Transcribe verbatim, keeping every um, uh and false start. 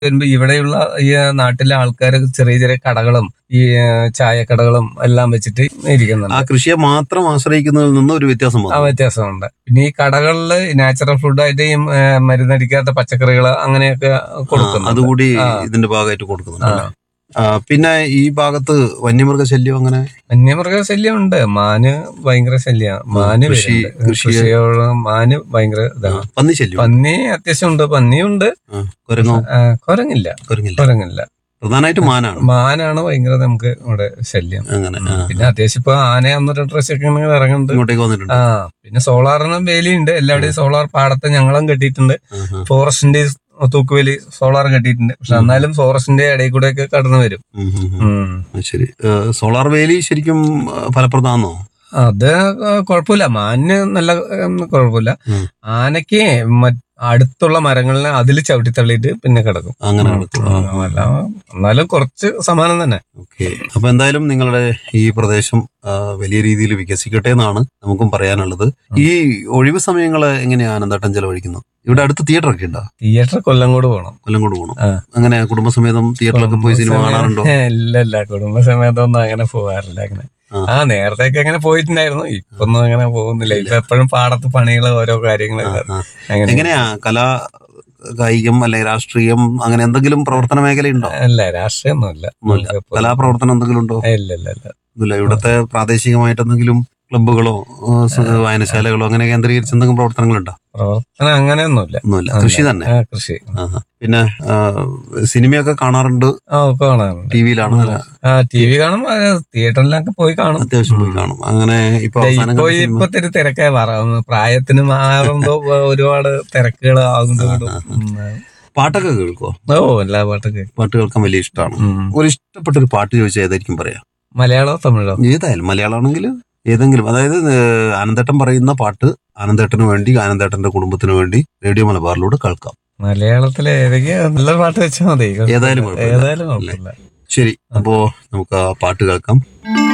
വരുമ്പോ ഇവിടെയുള്ള ഈ നാട്ടിലെ ആൾക്കാർ ചെറിയ ചെറിയ കടകളും ഈ ചായക്കടകളും എല്ലാം വെച്ചിട്ട് ആ ഇരിക്കുന്നുണ്ട്. കൃഷിയെ മാത്രം ആശ്രയിക്കുന്നതിൽ നിന്ന് ഒരു വ്യത്യാസം ആ വന്നു. വ്യത്യാസമുണ്ട്. പിന്നെ ഈ കടകളില് നാച്ചുറൽ ഫുഡായിട്ട് ഈ ഏ, മരുന്നടിക്കാത്ത പച്ചക്കറികൾ അങ്ങനെയൊക്കെ ആ, കൊടുക്കുന്നുണ്ട്. അതുകൂടി ആ ഇതിന്റെ ഭാഗമായിട്ട് കൊടുക്കുന്നുണ്ട് ആ അല്ലേ? ആ, പിന്നെ ഈ ഭാഗത്ത് വന്യമൃഗ ശല്യം അങ്ങനെ വന്യമൃഗ ശല്യം ഉണ്ട്. മാന് ഭയങ്കര ശല്യമാണ്. ആ, മാന് കൃഷി വരുന്നുണ്ട്. കൃഷിയെ കൃഷിയോട് മാന് ഭയങ്കര ആ, ഇതാണ്. പന്നി ശല്യം പന്നി അത്യാവശ്യം ഉണ്ട്. പന്നിയുണ്ട്. കുരങ്ങോ ആ, കുരങ്ങില്ല. കുരങ്ങില്ല. കുരങ്ങില്ല. പ്രധാനമായിട്ട് മാനാണ് മാനാണ് ഭയങ്കര നമുക്ക് ഇവിടെ ശല്യം. അങ്ങനെ. ഉം. ആ, പിന്നെ അത്യാവശ്യം ഇപ്പൊ ആന ഒന്ന് രണ്ട് പ്രാവശ്യമൊക്കെ ഇങ്ങനെ ഇറങ്ങുന്നുണ്ട്. ഇങ്ങോട്ടേക്ക് വന്നിട്ടുണ്ട്. ആ പിന്നെ സോളാറിന് വേലിയുണ്ട്. എല്ലാവിടെയും സോളാർ പാടത്ത് ഞങ്ങളും കെട്ടിയിട്ടുണ്ട്. ആ, ആ. ഫോറസ്റ്റിന്റെ തൂക്കുവേലി സോളാർ കെട്ടിയിട്ടുണ്ട്. പക്ഷെ എന്നാലും ഫോറസ്റ്റിന്റെ ഇടയിൽ കൂടെ ഒക്കെ കടന്നു വരും. ഉം, ഉം, ഉം. ഉം. ആ, ശരി. സോളാർ വേലി ശരിക്കും ആ, ഫലപ്രദമാണോ? അത് കുഴപ്പമില്ല. മാനിന് നല്ല ഉം, കുഴപ്പമില്ല. ഉം. ആനയ്ക്ക് മറ്റ് അടുത്തുള്ള മരങ്ങളിനെ അതിൽ ചവിട്ടി തള്ളിയിട്ട് പിന്നെ കിടക്കും. അങ്ങനെ ഉം. നടക്കും. ഉം. അല്ല എന്നാലും കുറച്ച് സമാനം തന്നെ. ഓക്കെ. അപ്പൊ എന്തായാലും നിങ്ങളുടെ ഈ പ്രദേശം ആ, വലിയ രീതിയിൽ വികസിക്കട്ടെ എന്നാണ് നമുക്കും പറയാനുള്ളത്. ഈ ഒഴിവ് സമയങ്ങള് എങ്ങനെയാ ആനന്ദേട്ടൻ ചെലവഴിക്കുന്നത്? ഇവിടെ അടുത്ത് തിയേറ്റർ ഒക്കെ ഉണ്ടോ? തിയേറ്റർ കൊല്ലങ്കോട് പോകണം. കൊല്ലംകോട് പോകണം. ആ. അങ്ങനെ കുടുംബസമേതം തിയേറ്ററിലൊക്കെ പോയി സിനിമ കാണാറുണ്ടോ? ഇല്ല ഇല്ല കുടുംബസമേതമൊന്നും അങ്ങനെ പോകാറില്ല. അങ്ങനെ ആ. ആ നേരത്തെയൊക്കെ അങ്ങനെ പോയിട്ടുണ്ടായിരുന്നു. ഇപ്പൊ ഒന്നും അങ്ങനെ പോകുന്നില്ല. ഇപ്പൊ എപ്പോഴും പാടത്ത് പണികള് ഓരോ കാര്യങ്ങളൊക്കെ ആ. അങ്ങനെ. എങ്ങനെയാ കലാ കായികം അല്ലെങ്കിൽ രാഷ്ട്രീയം അങ്ങനെ എന്തെങ്കിലും പ്രവർത്തന മേഖലയുണ്ടോ? അല്ല രാഷ്ട്രീയമൊന്നുമില്ല. ഒന്നുമില്ല. നമുക്ക് കലാപ്രവർത്തനം എന്തെങ്കിലും ഉണ്ടോ? ഇല്ല ഇല്ല ഇല്ല. ഒന്നുമില്ല. ഇവിടുത്തെ പ്രാദേശികമായിട്ട് എന്തെങ്കിലും ക്ലബ്ബുകളോ ആ, സ- വായനശാലകളോ അങ്ങനെ കേന്ദ്രീകരിച്ച് എന്തെങ്കിലും പ്രവർത്തനങ്ങളുണ്ടോ? പ്രവർത്തനം അങ്ങനെയൊന്നുമില്ല. ഒന്നുമില്ല. കൃഷി തന്നെ. ആ കൃഷി. ആഹാ. പിന്നെ ആ, സിനിമയൊക്കെ കാണാറുണ്ട്. ആ ഒക്കെ കാണാറുണ്ട്. ടി വിയിലാണ് ആ ടി വി കാണും. ആ, തിയേറ്ററിലൊക്കെ പോയി കാണും. അത്യാവശ്യം പോയി കാണും. അങ്ങനെ ഇപ്പൊ ദേ, അവസാനം ഇപ്പൊ കണ്ട സിനിമ ഇപ്പൊ ഇത്തിരി തിരക്കായി മാറാം. പ്രായത്തിന് മാറുമ്പോ ഒരുപാട് തിരക്കുകൾ ആകുന്നുണ്ട്. പാട്ടൊക്കെ കേൾക്കുവോ? ഓ എല്ലാ പാട്ടൊക്കെ. പാട്ട് കേൾക്കാൻ വലിയ ഇഷ്ടമാണ്. ഉം. ഒരു ഇഷ്ടപ്പെട്ട ഒരു പാട്ട് ചോദിച്ചാൽ ഏതായിരിക്കും പറയാം? മലയാളോ തമിഴോ? ഏതായാലും മലയാളമാണെങ്കിൽ ഏതെങ്കിലും, അതായത് ഏഹ്, ആനന്ദേട്ടൻ പറയുന്ന പാട്ട് ആനന്ദേട്ടന് വേണ്ടി ആനന്ദേട്ടന്റെ കുടുംബത്തിന് വേണ്ടി റേഡിയോ മലബാറിലൂടെ കേൾക്കാം. മലയാളത്തിലെ ഏതൊക്കെയാ നല്ല പാട്ട് വെച്ചാൽ മതി. ഏതായാലും കുഴപ്പമില്ല. ഏതായാലും കുഴപ്പമില്ല. ശരി, അപ്പോ നമുക്ക് ആ പാട്ട് കേൾക്കാം.